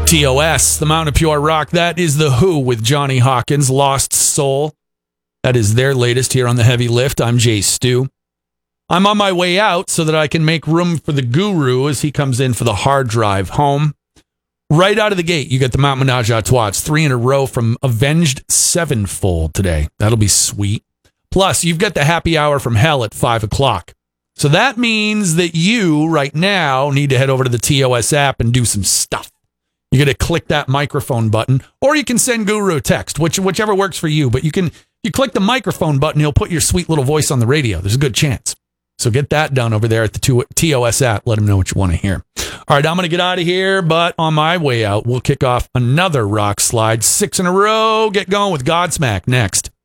TOS, the Mountain of Pure Rock. That is The Who with Johnny Hawkins, Lost Soul. That is their latest here on The Heavy Lift. I'm Jay Stu. I'm on my way out so that I can make room for the Guru as he comes in for the hard drive home. Right out of the gate, you get the Mount Menage a Trois. It's 3 in a row from Avenged Sevenfold today. That'll be sweet. Plus, you've got the happy hour from hell at 5 o'clock. So that means that you, right now, need to head over to the TOS app and do some stuff. You got to click that microphone button, or you can send Guru a text, whichever works for you. But you click the microphone button, he'll put your sweet little voice on the radio. There's a good chance. So get that done over there at the TOS app. Let him know what you want to hear. All right, I'm going to get out of here, but on my way out, we'll kick off another rock slide. 6 in a row. Get going with Godsmack next.